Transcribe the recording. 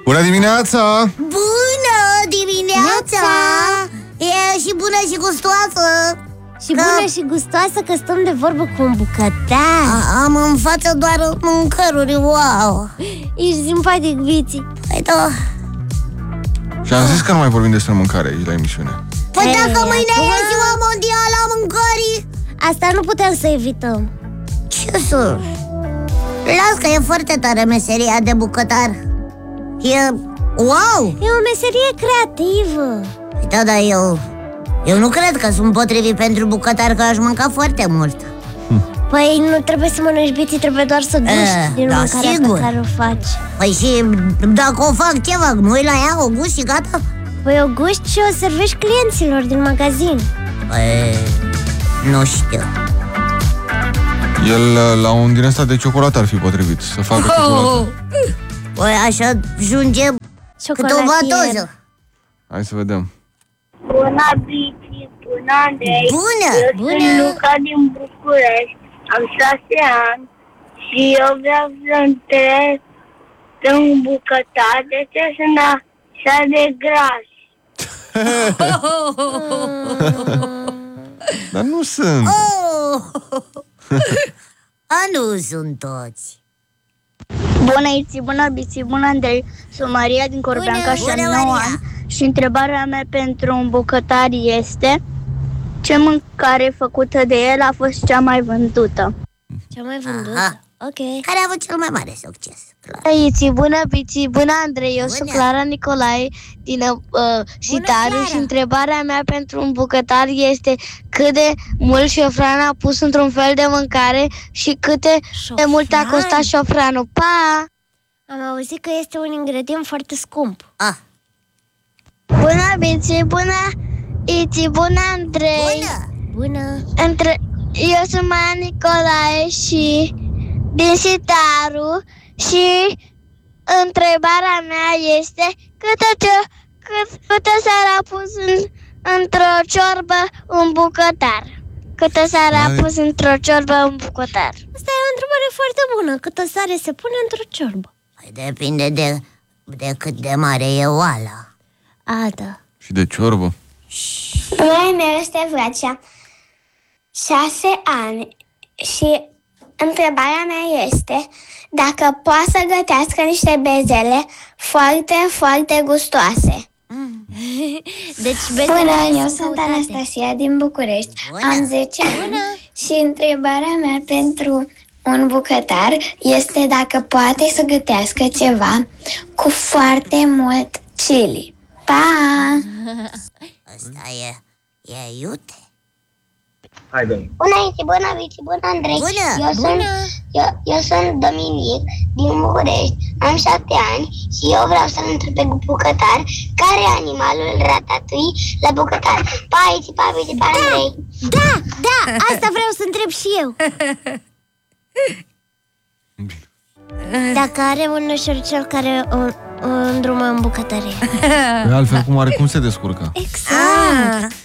Bună dimineața! Bună dimineața! E și bună și gustoasă. Și bună și gustoasă că stăm de vorbă cu un bucătar. Am în față doar mâncăruri, wow. Ești simpatic, Viții. Păi da. Și am zis că nu mai vorbim despre mâncare aici la emisiune. Păi dacă mâine e ziua mondială a mâncării, asta nu putem să evităm. ce să... Las că e foarte tare meseria de bucătar. E... wow! E o meserie creativă. Da, dar eu nu cred că sunt potrivit pentru bucătar, că aș mânca foarte mult. Păi nu trebuie să mănânci, Viții, trebuie doar să guști din da, mâncarea sigur. pe care o faci. Păi și dacă o fac, ce fac? Nu-i la ea, o gust și gata? Păi o guști și o servești clienților din magazin. Păi... nu știu. El la un din ăsta de ciocolată ar fi potrivit să facă ciocolată. Păi așa ajunge câte o vatoză. Hai să vedem. Bună, Bici, bună, Andrei. Bună! Eu sunt Luca din București, am 6 ani și eu vreau să întreb pe un bucătar de ce sunt așa de grași. Dar nu sunt. A, nu sunt toți. Bună, Iți, bună, Bici, bună, Andrei. Sunt Maria din Corbeanca și am 9 ani. Și întrebarea mea pentru un bucătar este: ce mâncare făcută de el a fost cea mai vândută? Cea mai vândută? Aha. Ok. Care a avut cel mai mare succes? Iți, bună, Bici, bună, Andrei. Eu sunt Clara Nicolae din Sitariu și întrebarea mea pentru un bucătar este: cât de mult șofran a pus într-un fel de mâncare și cât de mult a costat șofranul. Pa! Am auzit că este un ingredient foarte scump. Bună, Bici, bună, Iți, bună, Andrei. Bună. Eu sunt Maia Nicolae și din Sitaru și întrebarea mea este: câtă sare a pus într-o ciorbă un bucătar? Câtă sare a pus într-o ciorbă un bucătar? Asta e o întrebare foarte bună. Câtă sare se pune într-o ciorbă? Păi depinde de cât de mare e oala. A, da. Și de ciorbă. Numele meu este Vracia, 6 ani și întrebarea mea este dacă poate să gătească niște bezele foarte, foarte gustoase. Deci, Bună, eu sunt Anastasia din București, am 10 ani și întrebarea mea pentru un bucătar este dacă poate să gătească ceva cu foarte mult chili. Pa! Asta e iute. Hai, dă Bună, Iți, bună, Vici, bună, Andrei. Eu sunt Dominic din București, am 7 ani și eu vreau să-l întreb pe bucătar care e animalul ratatouille la bucătar. Pa, Iți, pa, Vici, pa, Andrei. Da, asta vreau să întreb și eu. Dacă are un șoricel care o îndrumă în bucătărie. Altfel cum se descurcă? Exact.